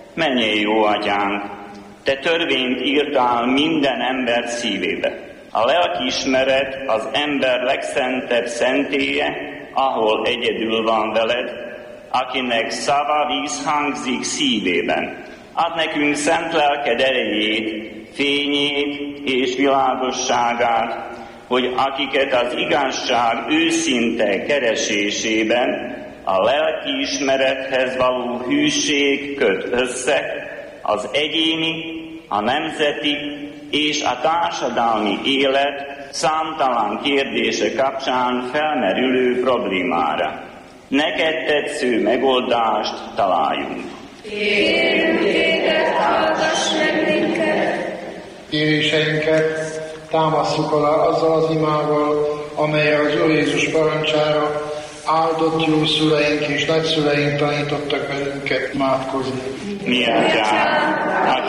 Mennyei jó atyánk, te törvényt írtál minden ember szívébe. A lelkiismeret az ember legszentebb szentélye, ahol egyedül van veled, akinek szava vízhangzik szívében. Add nekünk szent lelked erejét, fényét és világosságát, hogy akiket az igazság őszinte keresésében a lelkiismerethez való hűség köt össze, az egyéni, a nemzeti és a társadalmi élet számtalan kérdése kapcsán felmerülő problémára. Neked tetsző megoldást találjunk. Kérünk téged, hallgass meg minket! Kéréseinket támasszuk alá azzal az imával, amelyre az Úr Jézus parancsára áldott jó szüleink és nagyszüleink tanítottak bennünket imádkozni. Mi atyánk,